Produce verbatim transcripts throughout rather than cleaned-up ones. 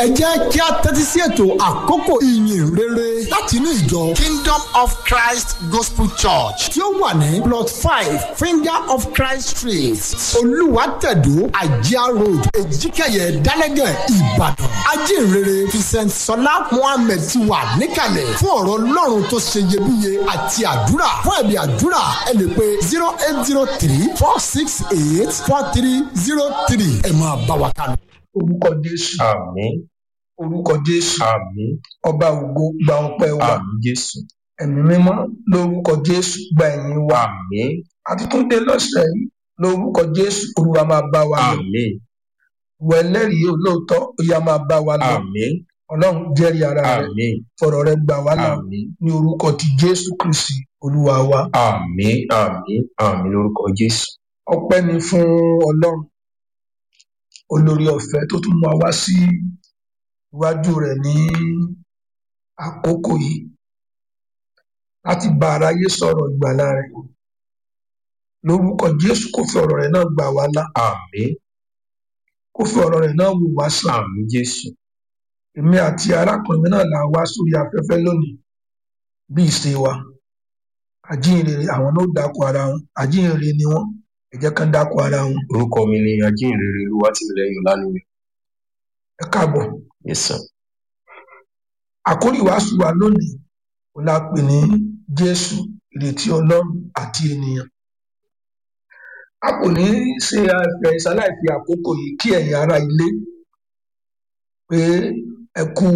ẹ jẹ́ kí a tẹ́tí sí ètò àkókò ìyìn rere láti inú ìjọ Kingdom of Christ Gospel Church tí ó wà ní plot five Finger of Christ Street Olúwàtẹ̀dó Àjíá Road Èjìkẹyẹ Dálẹ́gẹ̀ Ìbàdàn. Ajínrere Vincent Sọlá Mohammed ti wà níkàlẹ̀ fún ọ̀rọ̀ Ọlọ́run tó ṣe iyebíye àti àdúrà. Fún ẹ̀bí àdúrà ẹ lè pe zero eight zero three four six eight four three zero three. ẹ máa bá wa kálọ. Orúkọ Jésù. Àmín. Orúkọ Jésù. Àmín. Ọba ògo gba ọpẹ́ wa. Àmín Jésù. Ẹ̀mí mímọ́ lórúkọ Jésù gba ẹ̀yìn wa. Àmín. Àtúntúndé lọ́sẹ̀ yìí lórúkọ Jésù Olúwa máa bá wa lọ. Àmín. Wọ ẹlẹ́rìí olóòótọ́ Olúwa máa bá wa lọ. Àmín. Ọlọ́run jẹ́rìí ara rẹ̀. Àmín. Fọ̀rọ̀ rẹ̀ gbà wá là Àmín. ní orúkọ ti Jésù Kristi Olúwa wa. Àmín. Àmín. Àmín lórúkọ Jésù. Ọpẹ́ ni fún Ọlọ́run olórí ọ̀fẹ́ tó tún mú wa wá sí iwájú rẹ̀ ní àkókò yìí láti bá aráyé sọ̀rọ̀ ìgbàlà rẹ̀. Lórúkọ Jésù kó fi ọ̀rọ̀ rẹ̀ náà gbà wá là. Àmín. Kó fi ọ̀rọ̀ rẹ̀ náà wò wá sàn. Àmín Jésù. Èmi àti arákùnrin náà là wá sórí afẹ́fẹ́ lónìí bí ìṣe wa. Àjíǹrere àwọn náà dákọ̀ ara wọn. Àjíǹrere ni wọ́n. Ẹ jẹ́ kán dákọ̀ ara wọn. Orúkọ mi ni Ajínrere Olúwatìmílẹ́yìn Ọlánìyàn. Ẹ káàbọ̀. Yes sir. Àkórí ìwàásù wa lónìí ó la pè ní Jésù ìrètí Ọlọ́run àti ènìyàn. A kò ní ṣe àfẹ ìṣaláìfi àkókò yìí kí ẹ̀yin ará ilé pé ẹ kú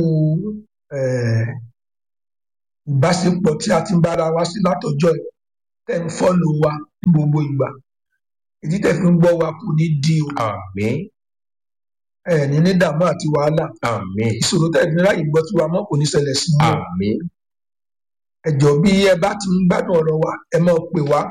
ìbáṣepọ̀ tí a ti ń bára wa sí látọjọ́ ẹ̀ tẹ́ ń fọ́lò wa ní gbogbo ìgbà. Èyí tẹ́ fi ń gbọ́ wa kò ní di o. Àmín. Ẹ ní ní dààmú àti wàhálà. Àmín. Ìṣòro tẹ́ fi ráyè gbọ́ tí wa mọ́ kò ní ṣẹlẹ̀ sí yín. Àmín. Ẹ jọ̀ọ́ bí ẹ bá ti ń gbádùn ọ̀rọ̀ wa ẹ máa pè wá.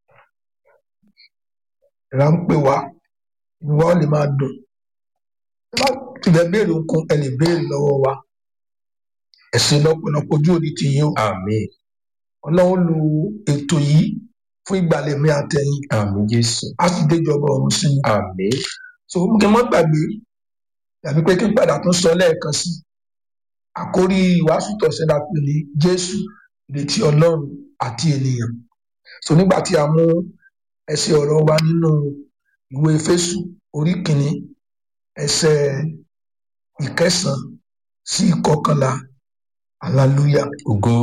Ẹ̀rá ń pè wá inú wa lè máa dùn. Ẹ bá tilẹ̀ béèrè nǹkan ẹ lè béèrè lọ́wọ́ wa. Ẹ ṣé lọ́pọ̀lọpọ̀ ojú òní ti yín o. Àmín. Ọlọ́run lu ètò yìí fún ìgbàlẹ̀ mi àtẹ̀yìn. Àmín Jésù. A sì déjọba ọ̀run sí i. Àmín. So kí n má gbàgbé tàbí pé kí n padà tún sọ lẹ́ẹ̀kan sí i. Àkórí ìwàásù tọ̀sẹ̀ la pè ní Jésù ìrètí Ọlọ́run àti ènìyàn. So nígbà tí a mú ẹsẹ̀ ọ̀rọ̀ wa nínú ìwé Éfésù orí kìíní ẹsẹ̀ ìkẹsàn-án sí ìkọkànlá. Hallelujah. Ògo.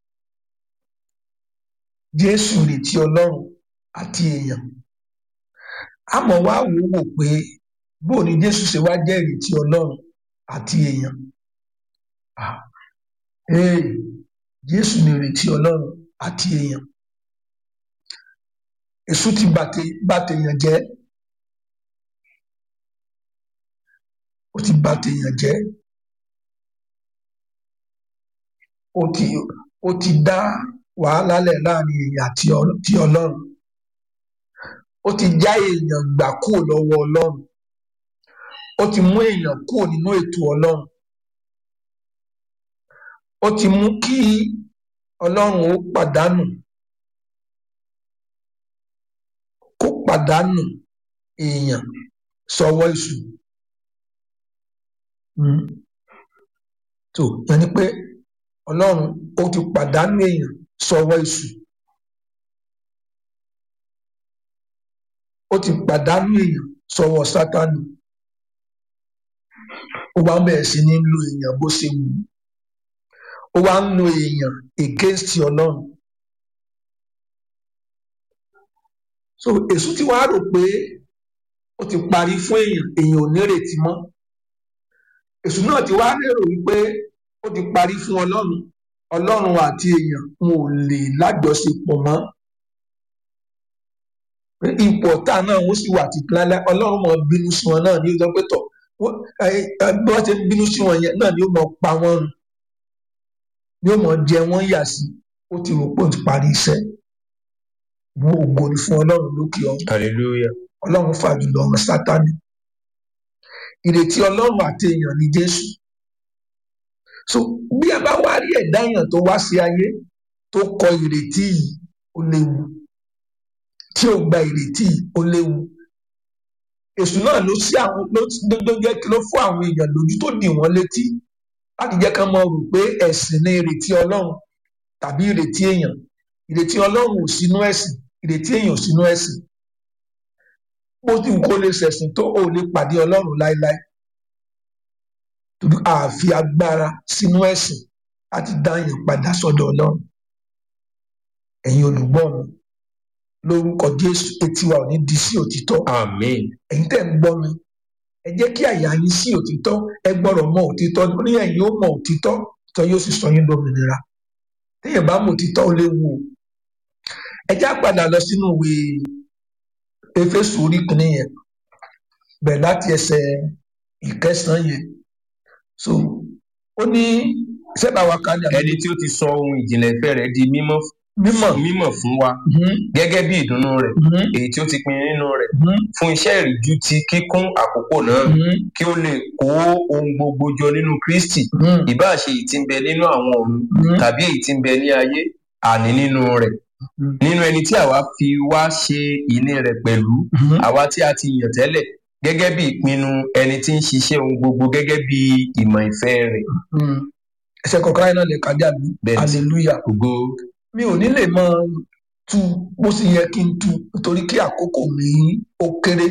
Jésù ìrètí Ọlọ́run àti èèyàn. A mọ̀ wá wò wò pé bóò ni Jésù ṣe wá jẹ́ ìrètí Ọlọ́run àti èèyàn. Ah, hey, Jésù ni ìrètí Ọlọ́run àti èèyàn. Èṣù ti bà tèèyàn jẹ́. Ó ti bà tèèyàn jẹ́. Ó ti ó ti dá wàhálà lẹ̀ láàrin èèyàn àti Ọlọ́run. Ó ti já èèyàn gbà kúrò lọ́wọ́ Ọlọ́run. Ó ti mú èèyàn kúrò nínú ètò Ọlọ́run. Ó ti mú kí Ọlọ́run ó pàdánù kó pàdánù èèyàn sọ́wọ́ èṣù. tó yẹn ni pé Ọlọ́run ó ti pàdánù èèyàn sọ́wọ́ èṣù. Ó ti pàdánù èèyàn sọ́wọ́ Sátánì. Ó wá bẹ̀rẹ̀ sí ní lo èèyàn bó ṣe wù ú. Ó wá ń lo èèyàn against Ọlọ́run. So èṣù ti wá rò pé ó ti parí fún èèyàn, èèyàn ò nírètí mọ́. Èṣù náà ti wá lérò wípé ó ti parí fún Ọlọ́run. Ọlọ́run àti èèyàn wọn ò lè lájọṣepọ̀ mọ́. Ipò ọ̀tá náà wọ́n sì wà títí láéláé. Ọlọ́run mọ̀ bínú sí wọn náà ní ìjọ pé tọ̀ bí wọ́n ti ń bínú sí wọn yẹn náà ni ó mọ̀ pa wọ́n run, ni ó mọ̀ jẹ wọ́n yà sí. Ó ti rò pé ó ti parí iṣẹ́. Bu ògo ni fún Ọlọ́run lókè ọ̀run. Hallelujah. Ọlọ́run fàjùlọ ọmọ Sátánì. Ìrètí Ọlọ́run àti èèyàn ni Jésù. So bí a bá wá rí ẹ̀dá èèyàn tó wá sí ayé tó kọ ìrètí yìí ó léwu. Tí ó gba ìrètí yìí ó léwu. èṣù náà ló sí àwọn ló ló jẹ́ kí ló fún àwọn èèyàn lójú tó dì wọ́n létí láti jẹ́ ká mọ̀ rò pé ẹ̀sìn ní ìrètí Ọlọ́run tàbí ìrètí èèyàn. Ìrètí Ọlọ́run ò sínú ẹ̀sìn, ìrètí èèyàn ò sínú ẹ̀sìn. Bó ti wù kó lè ṣẹ̀sìn tó ò lè pàdé Ọlọ́run láéláé. Torí a fi agbára sínú ẹ̀sìn láti dá èèyàn padà sọ́dọ̀ Ọlọ́run. Ẹ̀yin olùgbọ́ mi, lórúkọ Jésù, etí wa ò ní di sí òtítọ́. Àmín. Ẹ̀yin tẹ́ ń gbọ́ mi, ẹ jẹ́ kí àyà yín sí òtítọ́, ẹ gbọ́dọ̀ mọ òtítọ́, ní ẹ̀yin ó mọ òtítọ́, tó yóò sì sọ yín dòmìnira. Téèyàn bá mọ òtítọ́ ó léwu o. Ẹ já padà lọ sínú ìwé Éfésù orí kìíní yẹn, bẹ̀rẹ̀ láti ẹsẹ̀ ìkẹsàn-án yẹn. So ó ní sẹ́bà wa kan ní Ẹni tí ó ti sọ ohun ìjìnlẹ̀ ìfẹ́ rẹ̀ di mímọ́ mímọ̀ mímọ̀ fún wa gẹ́gẹ́ bí ìdùnnú rẹ̀ èyí tí ó ti pinnu nínú rẹ̀ fún iṣẹ́ ìríjú ti kíkún àkókò náà kí ó lè kó ohun gbogbo jọ nínú Kristi, ìbáà ṣe èyí tí ń bẹ nínú àwọn ọ̀run tàbí èyí tí ń bẹ ní ayé, àní nínú rẹ̀, nínú ẹni tí àwa fi wá ṣe ìní rẹ̀ pẹ̀lú àwa tí a ti yàn tẹ́lẹ̀ gẹ́gẹ́ bí ìpinnu ẹni tí ń ṣiṣẹ́ ohun gbogbo gẹ́gẹ́ bí ìmọ̀ ìfẹ́ rẹ̀. ẹsẹ̀ kọ̀ọ̀kan náà lè kájà mí. Bẹ́ẹ̀. Hallelujah. Ògo. Mi ò ní lè mọ tu bó sì yẹ kí n tu nítorí kí àkókò mi ó kéré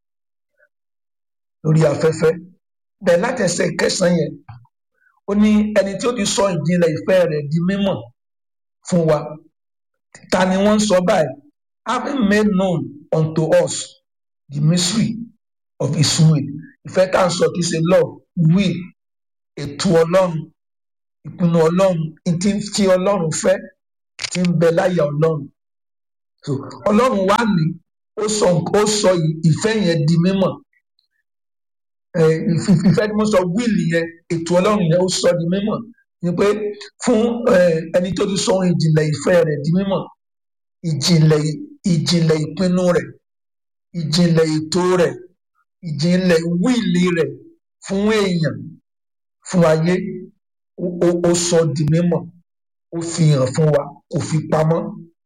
lórí afẹ́fẹ́. Bẹ́ẹ̀ láti ẹsẹ̀ kẹsàn-án yẹn, ó ní ẹni tí ó ti sọ ìjìnlẹ̀ ìfẹ́ rẹ̀ di mímọ̀ fún wa. Ta ni wọ́n ń sọ báyìí? Having made known unto us the mystery of his will. Ìfẹ́ tá à ń sọ kìí ṣe love, will, ètò Ọlọ́run, ìpinnu Ọlọ́run, ìtí tí Ọlọ́run fẹ́, tí ń bẹ láyà Ọlọ́run. So Ọlọ́run wá ní ó sọ ó sọ ìfẹ́ yẹn di mímọ̀. Eh, ìfẹ́ tí mo sọ will yẹn, ètò Ọlọ́run yẹn ó sọ di mímọ̀. Ni pé fún eh, ẹni tó ti sọ ohun ìjìnlẹ̀ ìfẹ́ rẹ̀ di mímọ̀, ìjìnlẹ̀ ìjìnlẹ̀ ìpinnu rẹ̀, ìjìnlẹ̀ ètò rẹ̀, ìjìnlẹ̀ wíìlì rẹ̀ fún èèyàn, fún ayé, ó ó- ó sọ di mímọ̀, ó fi hàn fún wa, kò fi pamọ́.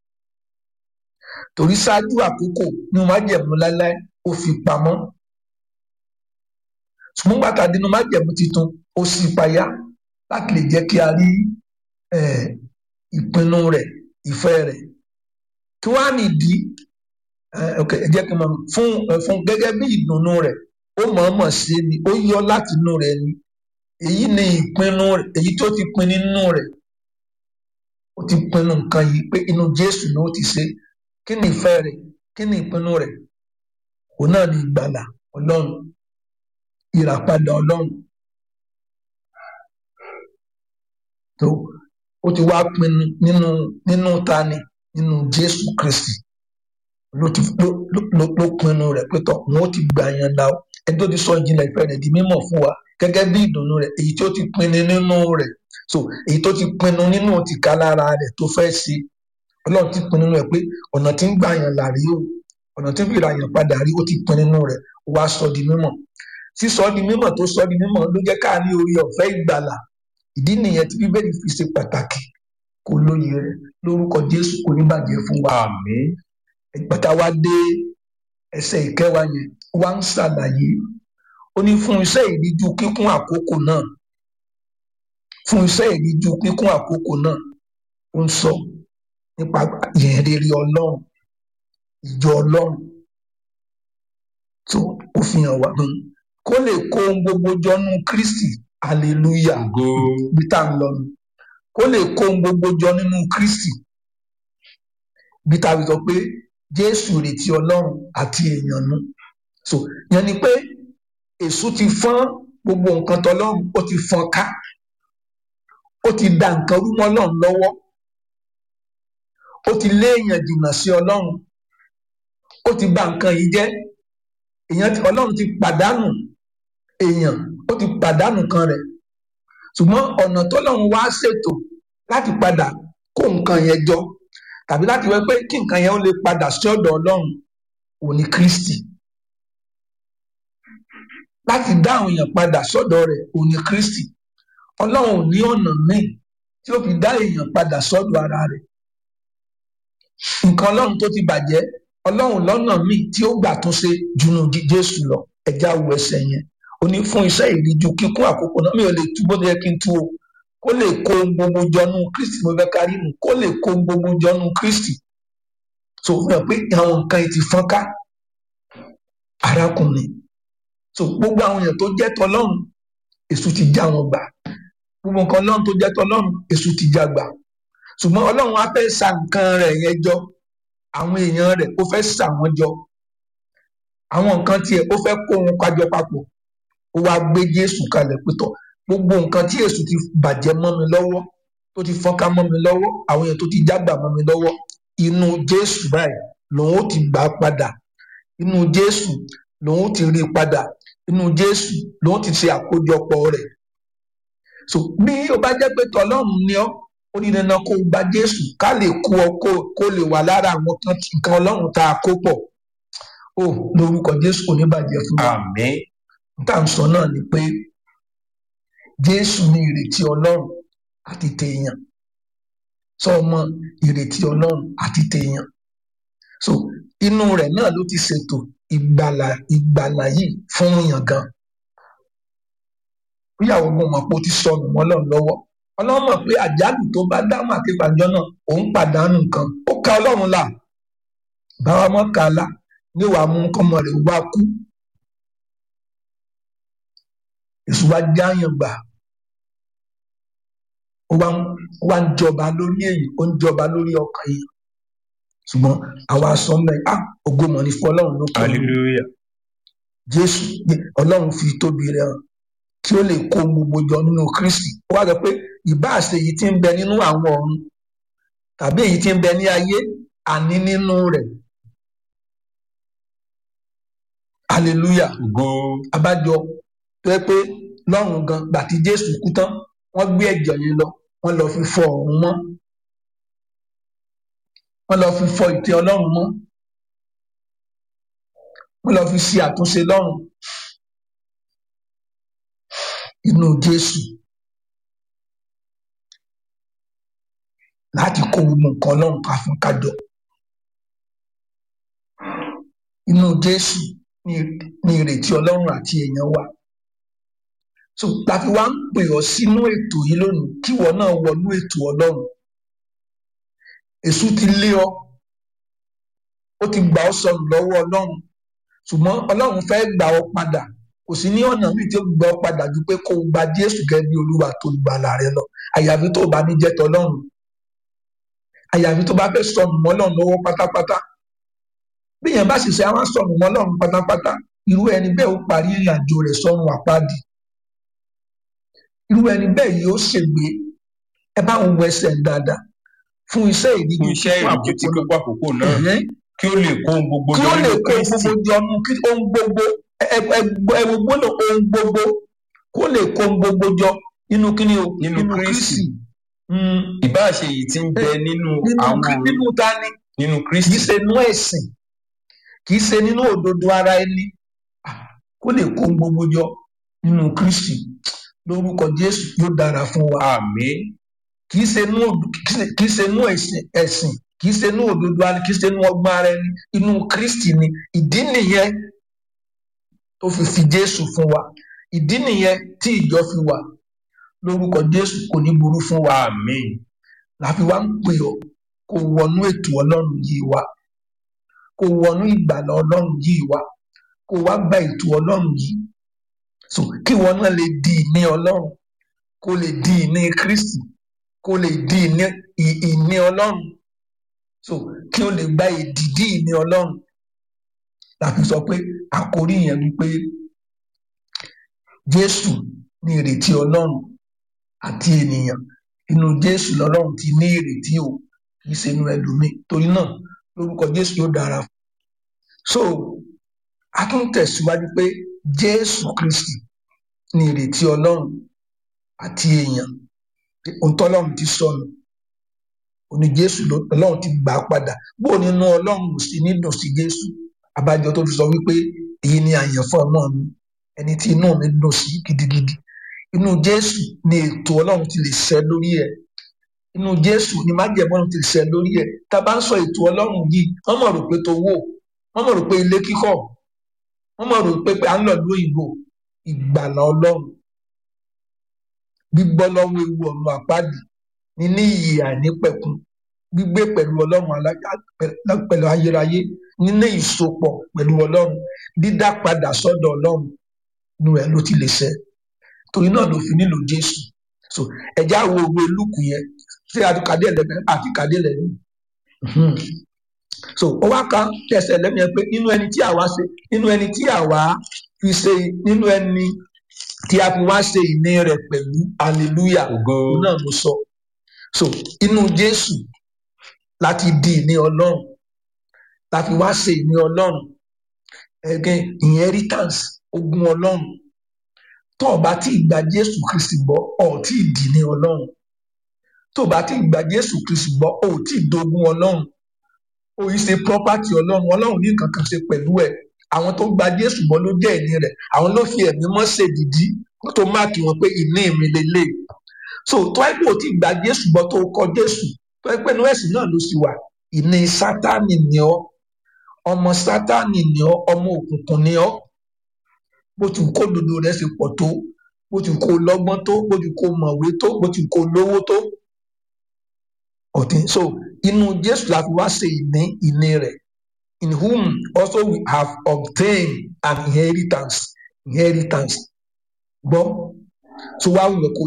Torí ṣáájú àkókò ní májẹ̀mú láéláé ó fi pamọ́. Ṣùgbọ́n bàtà dínú májẹ̀mú titun ó sì payá láti lè jẹ́ kí a rí eh, ìpinnu rẹ̀, ìfẹ́ rẹ̀. Kí wàá nìdí? Eh, ok, ẹ jẹ́ kí n mọ̀ fún eh, fún gẹ́gẹ́ bí ìdùnnú rẹ̀, ó mọ̀ọ́mọ̀ ṣe ni, ó yọ láti inú rẹ̀ ni. Èyí ni ìpinnu rẹ̀, èyí tó ti pin nínú rẹ̀. Ó ti pinnu nǹkan yìí pé inú Jésù ni ó ti ṣe. Kí ni ìfẹ́ rẹ̀? Kí ni ìpinnu rẹ̀? Òun náà ni ìgbàlà Ọlọ́run, ìràpadà Ọlọ́run. Tó ó ti wá pinnu nínú nínú tani, nínú Jésù Kristi. Ló ti ló ló ló- ló pinnu rẹ̀ pé tọ̀ wọn ó ti gbà yẹn dá o. Ẹni tó ti sọ ìjìnlẹ̀ ìfẹ́ rẹ̀ di mímọ̀ fún wa gẹ́gẹ́ bí ìdùnnú rẹ̀, èyí tó ti pinnu nínú rẹ̀. So èyí tó ti pinnu nínú tìka lára rẹ̀ tó fẹ́ ṣe. Ọlọ́run ti pinnu nínú ẹ̀ pé ọ̀nà tí ń gbà yàn là rí o, ọ̀nà tí ń fi ra yàn padà rí, ó ti pinnu nínú rẹ̀, ó wá sọ di mímọ̀. Sísọ di mímọ̀ tó sọ di mímọ̀ ló jẹ́ ká ní orí ọ̀fẹ́ ìgbàlà. Ìdí nìyẹn tí Bíbélì fi ṣe pàtàkì, kò lóye rẹ̀. Lórúkọ Jésù kò ní bàjẹ́ fún wa. Àmín. Ìgbàtà wa dé ẹsẹ̀ ìkẹwàá yẹn, ó wá ń ṣàlàyé. Ó ní fún iṣẹ́ ìríjú kíkún àkókò náà, fún iṣẹ́ ìríjú kíkún àkókò náà, ó ń sọ nípa ìyẹn rere Ọlọ́run, ìjọ Ọlọ́run tó ó fi hàn wá hàn kó lè kó ohun gbogbo jọ nínú Kristi. Hallelujah. Ògo. Bí tá à ń lọ nù. Kó lè kó ohun gbogbo jọ nínú Kristi. Bí tá a fi sọ pé Jésù ìrètí Ọlọ́run àti èèyàn nù. So yẹn ni pé èṣù ti fọ́n gbogbo nǹkan tọ́lọ́run, ó ti fọ́n ká, ó ti da nǹkan rú mọ́ Ọlọ́run lọ́wọ́, ó ti lé èèyàn jìnnà sí Ọlọ́run, ó ti bà nǹkan yìí jẹ́. Èèyàn ti Ọlọ́run ti pàdánù èèyàn, ó ti pàdánù kan rẹ̀. Ṣùgbọ́n ọ̀nà tọ́lọ́run wá ṣètò láti padà kó nǹkan yẹn jọ tàbí láti wẹ́ pé kí nǹkan yẹn ó lè padà sí ọ̀dọ̀ Ọlọ́run, òun ni Kristi. Láti dá àwọn èèyàn padà sọ́dọ̀ rẹ̀, òun ni Kristi. Ọlọ́run ò ní ọ̀nà míì tí ó fi dá èèyàn padà sọ́dọ̀ ara rẹ̀. Nǹkan Ọlọ́run tó ti bàjẹ́, ọlọ́run lọ́nà míì tí ó gbà tó ṣe jùnú jésù lọ. Ẹja wo ẹsẹ̀ yẹn, ó ní fún iṣẹ́ ìríjú kíkún àkókò náà. Mi ò lè tú bó yẹ kí n tú o, kó lè kó ohun gbogbo jọnú kristi. Mo fẹ́ kárí mu, kó lè kó ohun gbogbo jọnú kristi. So fi hàn pé àwọn nǹkan yìí ti fọ́n ká arákùnrin. So gbogbo àwọn èèyàn tó jẹ́ tọlọ́run èṣù ti já wọn gbà, gbogbo nǹkan ọlọ́run tó jẹ́ tọlọ́run èṣù ti já gbà. Ṣùgbọ́n ọlọ́run á fẹ́ sa nǹkan rẹ̀ yẹn jọ, àwọn èèyàn rẹ̀ ó fẹ́ sà wọ́n jọ, àwọn nǹkan tiẹ̀ ó fẹ́ kó wọn kájọ papọ̀. Ó wá gbé jésù kalẹ̀ pétọ̀, gbogbo nǹkan tí èṣù ti bàjẹ́ mọ́ mi lọ́wọ́, tó ti fọ́nká mọ́ mi lọ́wọ́, àwọn èèyàn tó ti jágbà mọ́ mi lọ́wọ́, inú jésù báyìí lòun ó ti gbà padà, inú jésù lòun ó ti rí padà, inú jésù lòun ti ṣe àkójọpọ̀ rẹ̀. So bí ó bá jẹ́ pé tọlọ́run ni ọ́, ó ní dandan kó gba jésù ká lè kó ọ kó lè wà lára àwọn nǹkan ọlọ́run tá a kó pọ̀. Ó lórúkọ jésù kò ní bàjẹ́ fún wa. Àmín. Tá à ń sọ náà ni pé jésù ní ìrètí ọlọ́run àti tèèyàn. Sọ ọmọ ìrètí ọlọ́run àti tèèyàn. So inú rẹ̀ náà ló ti ṣètò ìgbàlà ìgbàlà yìí fún yàn gan. Bíyàwó mo mọ̀ pé ó ti sọnù mọ́ ọlọ́run lọ́wọ́. Ọlọ́run mọ̀ pé àjálù tó bá dáhùn àti ìpàjọ́ náà òun pàdánù nǹkan. Ó ka ọlọ́run là, báwa mọ́ ká là ní wàá mú kọ́mọ rẹ̀ wá kú. Èṣù wá jáyàn gbà, ó wá ń jọba lórí èyí, ó ń jọba lórí ọkàn yìí. Ṣùgbọ́n àwa sọ mẹ́ ah ògo mọ̀ ní fún ọlọ́run ló kọ́. Hallelujah. Jésù ọlọ́run fi tóbi rẹ̀ hàn kí ó lè kó gbogbo jọ nínú kristi. Ó wá sọ pé ìbáṣe èyí tí ń bẹ nínú àwọn ọ̀run tàbí èyí tí ń bẹ ní ayé, àní nínú rẹ̀. Hallelujah. Go. Abájọ tó yẹ pé lọ́run gan gbà tí jésù kú tán, wọ́n gbé ẹ̀jẹ̀ yẹn lọ, wọ́n lọ fi fọ ọ̀run mọ́, wọ́n lọ fi fọ ìtẹ́ ọlọ́run mọ́, wọ́n lọ fi ṣe àtúnṣe lọ́run. Inú jésù láti kó gbogbo nǹkan ọlọ́run ká fún kájọ. Inú jésù ní ìrètí ọlọ́run àti èèyàn wa. So láti wá ń pè ọ́ sínú ètò yìí lónìí, kí ìwọ náà wọnú ètò ọlọ́run. Èṣù ti lé ọ, ó ti gbà ọ́ sọnù lọ́wọ́ ọlọ́run, ṣùgbọ́n ọlọ́run fẹ́ gbà ọ́ padà. Kò sí ní ọ̀nà míì tí ó gbà ọ́ padà ju pé kó o gba jésù gẹ́gẹ́ bí olúwa tó gbàlà rẹ lọ. Àyàfi tó o bá ní jẹ́ tọlọ́run, àyàfi tó bá fẹ́ sọnù mọ́ ọlọ́run lọ́wọ́ pátápátá. Bí èèyàn bá sì ṣe àwọn sọnù mọ́ ọlọ́run pátápátá, irú ẹni bẹ́ẹ̀ ó parí ìrìn àjò rẹ̀ sọ́run àpáàdì. Irú ẹni bẹ́ẹ̀ yóò ṣègbé. Ẹ bá ń wọ ẹsẹ̀ dáadáa fún iṣẹ́ ìríjú Fún iṣẹ́ ìríjú tí kókó àkókò náà kí ó lè kó ohun gbogbo kí jọ ó lè nínú kó ohun Kristi. gbogbo jọ nínú kí ohun gbogbo ẹwọ gbọ́dọ̀ ohun gbogbo kó lè kó ohun gbogbo jọ nínú kíni o Nínú Kristi. Ìbáṣe èyí tí ń bẹ nínú àwọn nínú nínú ta ni nínú kì í Kristi. ṣe inú ẹ̀sìn, kì í ṣe nínú òdodo ara ẹni, kó lè kó ohun gbogbo jọ nínú Kristi. Lórúkọ Jésù yóò dára fún wa. Àmín. Kì í ṣe inú kì í ṣe inú ẹ̀sìn ẹ̀sìn kì í ṣe inú òdodo ara, kì í ṣe inú ọgbọ́n ara ẹni, inú Kristi ni. Ìdí nìyẹn tó fi fi Jésù fún wa, ìdí nìyẹn tí ìjọ fi wà. Lórúkọ Jésù kò ní burú fún wa. Àmín. Láfi wá ń pè ọ́ kó wọnú ètò ọlọ́run yìí wá, kó wọnú ìgbàlà ọlọ́run yìí wá, kó wá gba ètò ọlọ́run yìí. So kí wọn náà lè di ìní ọlọ́run, kó lè di ìní Kristi, kó lè di ìní ìní ọlọ́run. So kí o lè gba ìdìdí ìní ọlọ́run. Láfi sọ pé àkórí yẹn wípé Jésù ní ìrètí ọlọ́run àti ènìyàn. Inú Jésù lọ́lọ́run ti ní ìrètí o, kì í ṣe inú ẹlòmíì. Torí náà lórúkọ Jésù yóò dára. So a tún tẹ̀síwájú pé Jésù Kristi ní ìrètí ọlọ́run àti èèyàn. Ohun tọ́lọ́run ti sọnù, òní Jésù lọ́lọ́run ti gbà á padà. Bó nínú ọlọ́run ò sí ní dùn sí Jésù. Àbájọ tó fi sọ wípé èyí ni àyànfọ́ ọmọ mi, ẹni tí inú mi dùn sí gidigidi. Inú Jésù ni ètò ọlọ́run ti lè ṣẹ lórí ẹ̀. Inú Jésù ni májẹ̀mú ọlọ́run ti lè ṣẹ lórí ẹ̀. Tá a bá ń sọ ètò ọlọ́run yìí, wọ́n mọ̀ rò pé tó wò wọ́n mọ̀ rò pé ilé kíkọ́, wọ́n mọ̀ rò pé pé à ń lọ ìlú òyìnbó. Ìgbàlà Ọlọ́run, gbígbọ́ lọ́wọ́ ewu ọ̀run àpáàdì, níní ìyè àìnípẹ̀kun, gbígbé pẹ̀lú Ọlọ́run alá- pẹ̀lú ayérayé, níní ìsopọ̀ pẹ̀lú Ọlọ́run, dídá padà sọ́dọ̀ Ọlọ́run inú rẹ̀ ló ti lè ṣẹ. Torí náà ló fi nílò Jésù. So ẹja wo owó Lúùkù yẹn ṣé àtikàdé ẹlẹ́gbẹ̀ẹ́ àtikàdé ẹlẹ́gbẹ̀ẹ́. So ó wá kan tẹsẹ̀ lẹ́nu yẹn pé nínú ẹni tí àwa ṣe nínú ẹni tí àwa fi ṣe nínú ẹni tí a fi wá ṣe ìní rẹ̀ pẹ̀lú hallelujah. Ògo. Òun náà ló sọ. So inú Jésù láti di ìní Ọlọ́run, la fi wá ṣe ìní Ọlọ́run. Again, inheritance, ogún Ọlọ́run. Tó o bá ti gba Jésù Kristi gbọ́, o ò tí ì di ìní Ọlọ́run. Tó o bá ti gba Jésù Kristi gbọ́, o ò tí ì dogun Ọlọ́run. O yìí ṣe property Ọlọ́run. Ọlọ́run ní kankan ṣe pẹ̀lú ẹ̀. Àwọn tó gba Jésù gbọ́ ló jẹ́ ìní rẹ̀. Àwọn ló fi ẹ̀mí mọ́ ṣèdìdí tó máàkì wọn pé ìní mi lélẹ̀. So tó ẹ pé o ti gba Jésù gbọ́ tó o kọ Jésù, tó ẹ pé inú ẹ̀sìn náà ló sì wà, ìní Sátánì ni ọ́, ọmọ Sátánì ni ọ́, ọmọ òkùnkùn ni ọ́. Bó ti kó dodo rẹ̀ ṣe pọ̀ tó, bó ti kó lọ́gbọ́n tó, bó ti kó mọ̀wé tó, bó ti kó lówó tó. Okay, so inú Jésù la fi wá ṣe ìní ìní rẹ̀. In whom also we have obtained an inheritance. Inheritance. Gbọ́, so wá wù ọ́ kó